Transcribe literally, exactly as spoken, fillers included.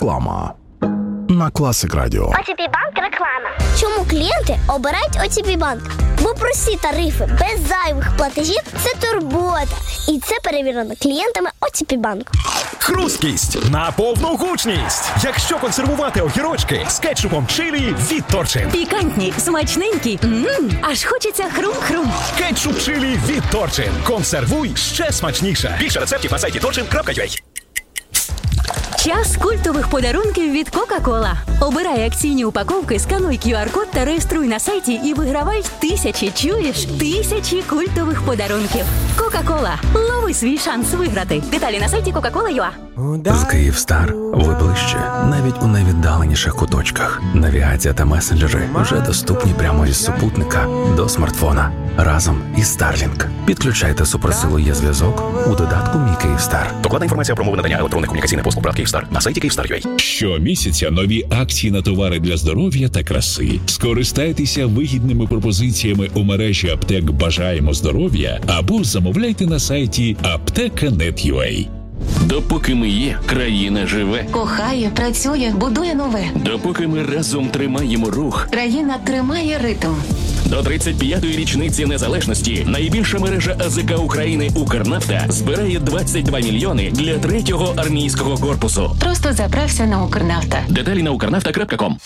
Реклама на Класик Радіо. о те пі Банк реклама. Чому клієнти обирають о те пі Банк? Бо прості тарифи без зайвих платежів – це турбота. І це перевірено клієнтами о те пі Банк. Хрусткість на повну гучність. Якщо консервувати огірочки з кетчупом чилі від Торчин. Пікантні, смачненькі. Ммм, аж хочеться хрум-хрум. Кетчуп чилі від Торчин. Консервуй ще смачніше. Більше рецептів на сайті торчин крапка ю а. Час культових подарунків від Кока-Кола. Обирай акційні упаковки, скануй ку ар код та реєструй на сайті і вигравай тисячі, чуєш? Тисячі культових подарунків. Кока-Кола. Лови свій шанс виграти. Деталі на сайті кока кола крапка ю а. З Київстар ви ближче, навіть у найвіддаленіших куточках. Навігація та месенджери вже доступні прямо із супутника до смартфона. Разом із Starlink. Підключайте суперсилу є зв'язок у додатку «Мій Київстар». Докладна інформація про умови надання електронних комунікаційних послуг ПРАТ Київстар на сайті київстар крапка ю а. Щомісяця нові акції на товари для здоров'я та краси. Скористайтеся вигідними пропозиціями у мережі аптек «Бажаємо здоров'я» або замовляйте на сайті аптека крапка нет крапка ю а. Допоки ми є, країна живе. Кохає, працює, будує нове. Допоки ми разом тримаємо рух. Країна тримає ритм. До тридцять п'ятої річниці незалежності найбільша мережа а зе ка України «Укрнафта» збирає двадцять два мільйони для третього армійського корпусу. Просто заправся на Укрнафта. Деталі на укрнафта крапка ком.